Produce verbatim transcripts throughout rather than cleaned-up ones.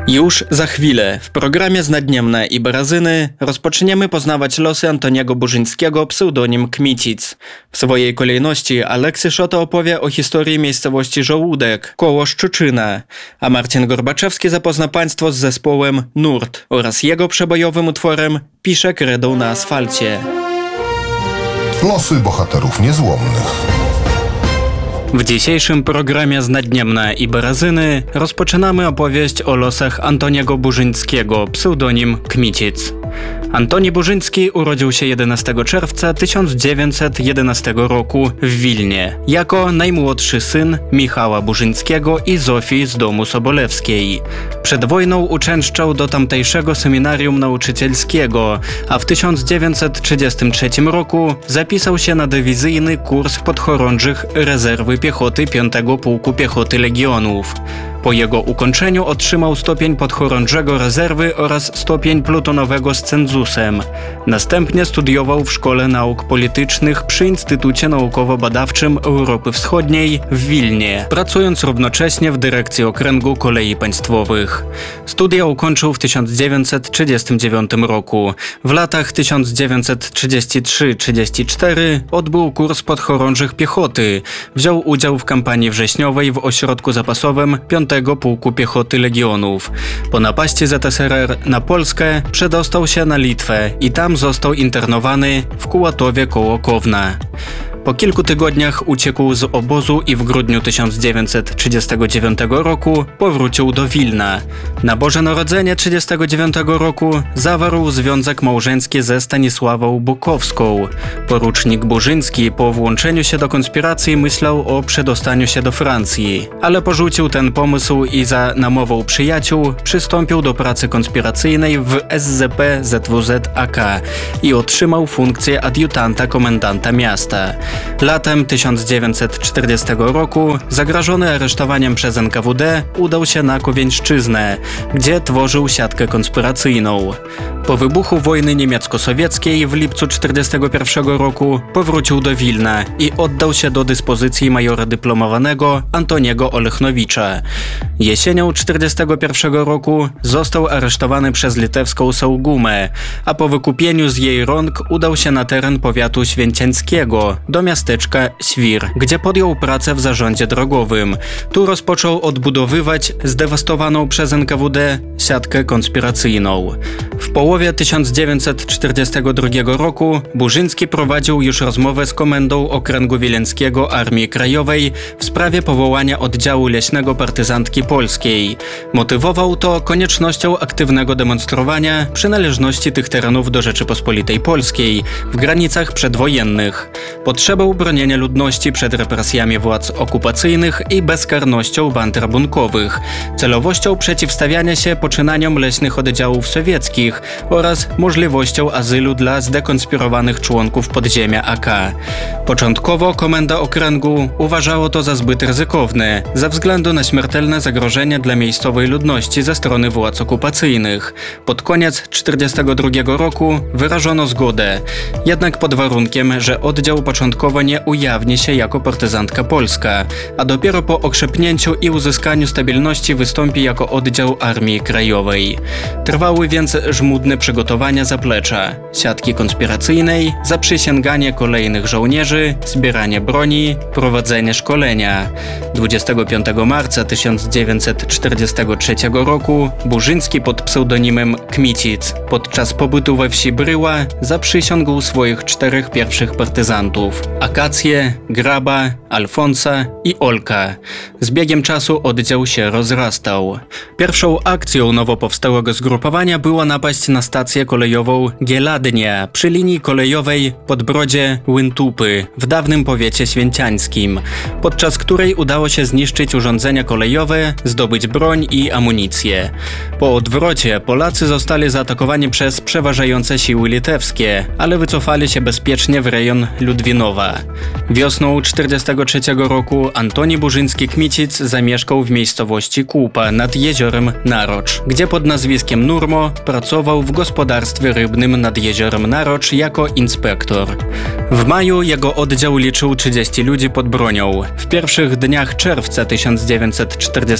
Już za chwilę w programie Znadniemne i Barazyny rozpoczniemy poznawać losy Antoniego Burzyńskiego, pseudonim Kmicic. W swojej kolejności Aleksy Szota opowie o historii miejscowości Żołódek, koło Szczuczyna, a Marcin Gorbaczewski zapozna Państwo z zespołem Nurt oraz jego przebojowym utworem Pisze kredą na asfalcie. Losy bohaterów niezłomnych. W dzisiejszym programie Znadniemne i Barazyny rozpoczynamy opowieść o losach Antoniego Burzyńskiego, pseudonim Kmicic. Antoni Burzyński urodził się jedenastego czerwca tysiąc dziewięćset jedenastego roku w Wilnie, jako najmłodszy syn Michała Burzyńskiego i Zofii z domu Sobolewskiej. Przed wojną uczęszczał do tamtejszego seminarium nauczycielskiego, a w tysiąc dziewięćset trzydziestym trzecim roku zapisał się na dywizyjny kurs podchorążych rezerwy piechoty piątego Pułku Piechoty Legionów. Po jego ukończeniu otrzymał stopień podchorążego rezerwy oraz stopień plutonowego z cenzusem. Następnie studiował w Szkole Nauk Politycznych przy Instytucie Naukowo-Badawczym Europy Wschodniej w Wilnie, pracując równocześnie w dyrekcji Okręgu Kolei Państwowych. Studia ukończył w tysiąc dziewięćset trzydziestym dziewiątym roku. W latach tysiąc dziewięćset trzydziestym trzecim do trzydziestego czwartego odbył kurs podchorążych piechoty. Wziął udział w kampanii wrześniowej w ośrodku zapasowym piątego Pułku Piechoty Legionów. Po napaści Z S R R na Polskę przedostał się na Litwę i tam został internowany w Kułatowie koło Kowna. Po kilku tygodniach uciekł z obozu i w grudniu tysiąc dziewięćset trzydziestego dziewiątego roku powrócił do Wilna. Na Boże Narodzenie trzydziestego dziewiątego roku zawarł związek małżeński ze Stanisławą Bukowską. Porucznik Burzyński po włączeniu się do konspiracji myślał o przedostaniu się do Francji, ale porzucił ten pomysł i za namową przyjaciół przystąpił do pracy konspiracyjnej w S Z P Z W Z A K i otrzymał funkcję adiutanta komendanta miasta. Latem tysiąc dziewięćset czterdziestego roku, zagrożony aresztowaniem przez N K W D, udał się na Kowieńszczyznę, gdzie tworzył siatkę konspiracyjną. Po wybuchu wojny niemiecko-sowieckiej w lipcu tysiąc dziewięćset czterdziestego pierwszego roku powrócił do Wilna i oddał się do dyspozycji majora dyplomowanego Antoniego Olechnowicza. Jesienią tysiąc dziewięćset czterdziestego pierwszego roku został aresztowany przez litewską Saugumę, a po wykupieniu z jej rąk udał się na teren powiatu święciańskiego, do miasteczka Świr, gdzie podjął pracę w zarządzie drogowym. Tu rozpoczął odbudowywać zdewastowaną przez N K W D siatkę konspiracyjną. W połowie tysiąc dziewięćset czterdziestego drugiego roku Burzyński prowadził już rozmowę z Komendą Okręgu Wileńskiego Armii Krajowej w sprawie powołania oddziału leśnego partyzantki polskiej. Motywował to koniecznością aktywnego demonstrowania przynależności tych terenów do Rzeczypospolitej Polskiej w granicach przedwojennych, potrzebą bronienia ludności przed represjami władz okupacyjnych i bezkarnością band rabunkowych, celowością przeciwstawiania się poczynaniom leśnych oddziałów sowieckich oraz możliwością azylu dla zdekonspirowanych członków podziemia A K. Początkowo Komenda Okręgu uważało to za zbyt ryzykowne, ze względu na śmiertelne zagrożenie dla miejscowej ludności ze strony władz okupacyjnych. Pod koniec tysiąc dziewięćset czterdziestego drugiego roku wyrażono zgodę, jednak pod warunkiem, że oddział początkowo nie ujawni się jako partyzantka polska, a dopiero po okrzepnięciu i uzyskaniu stabilności wystąpi jako oddział Armii Krajowej. Trwały więc żmudne przygotowania zaplecza, siatki konspiracyjnej, zaprzysięganie kolejnych żołnierzy, zbieranie broni, prowadzenie szkolenia. dwudziestego piątego marca tysiąc dziewięćset czterdziestego trzeciego roku Burzyński pod pseudonimem Kmicic podczas pobytu we wsi Bryła zaprzysiągł swoich czterech pierwszych partyzantów: Akację, Graba, Alfonsa i Olka. Z biegiem czasu oddział się rozrastał. Pierwszą akcją nowo powstałego zgrupowania była napaść na stację kolejową Gieladnia przy linii kolejowej Podbrodzie-Łyntupy w dawnym powiecie święciańskim, podczas której udało się zniszczyć urządzenia kolejowe, zdobyć broń i amunicję. Po odwrocie Polacy zostali zaatakowani przez przeważające siły litewskie, ale wycofali się bezpiecznie w rejon Ludwinowa. Wiosną tysiąc dziewięćset czterdziestego trzeciego roku Antoni Burzyński-Kmicic zamieszkał w miejscowości Kłupa nad jeziorem Narocz, gdzie pod nazwiskiem Nurmo pracował w gospodarstwie rybnym nad jeziorem Narocz jako inspektor. W maju jego oddział liczył trzydziestu ludzi pod bronią. W pierwszych dniach czerwca tysiąc dziewięćset czterdziestego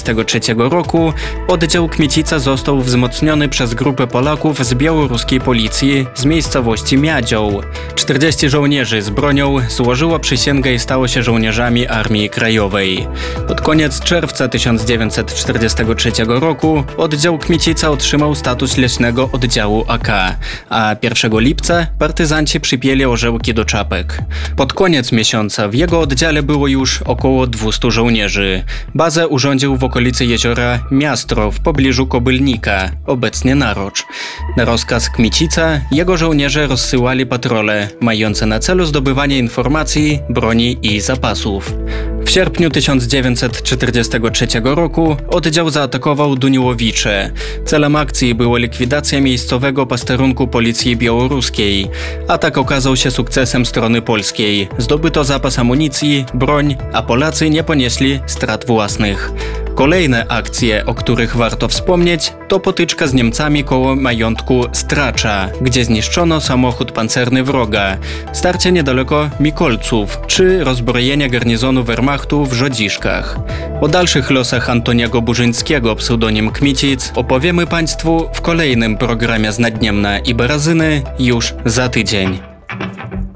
czterdziestego trzeciego roku oddział Kmicica został wzmocniony przez grupę Polaków z białoruskiej policji z miejscowości Miadzioł. czterdziestu żołnierzy z bronią złożyło przysięgę i stało się żołnierzami Armii Krajowej. Pod koniec czerwca tysiąc dziewięćset czterdziestego trzeciego roku oddział Kmicica otrzymał status leśnego oddziału A K, a pierwszego lipca partyzanci przypięli orzełki do czapek. Pod koniec miesiąca w jego oddziale było już około dwustu żołnierzy. Bazę urządził w okolicy jeziora Miastro w pobliżu Kobylnika, obecnie Narocz. Na rozkaz Kmicica jego żołnierze rozsyłali patrole, mające na celu zdobywanie informacji, broni i zapasów. W sierpniu tysiąc dziewięćset czterdziestego trzeciego roku oddział zaatakował Duniłowicze. Celem akcji była likwidacja miejscowego posterunku policji białoruskiej. Atak okazał się sukcesem strony polskiej. Zdobyto zapas amunicji, broń, a Polacy nie ponieśli strat własnych. Kolejne akcje, o których warto wspomnieć, to potyczka z Niemcami koło majątku Stracza, gdzie zniszczono samochód pancerny wroga, starcie niedaleko Mikolców, czy rozbrojenie garnizonu Wehrmachtu w Żodziszkach. O dalszych losach Antoniego Burzyńskiego, pseudonim Kmicic, opowiemy Państwu w kolejnym programie z Naddniemna i Barazyny już za tydzień.